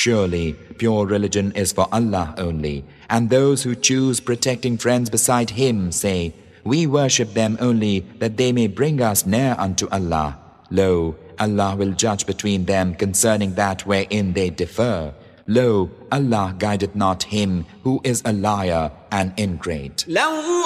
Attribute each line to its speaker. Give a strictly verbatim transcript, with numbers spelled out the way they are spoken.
Speaker 1: Surely, pure religion is for Allah only, and those who choose protecting friends beside Him say, we worship them only that they may bring us near unto Allah. Lo, Allah will judge between them concerning that wherein they differ. Lo, Allah guideth not him who is a liar and ingrate.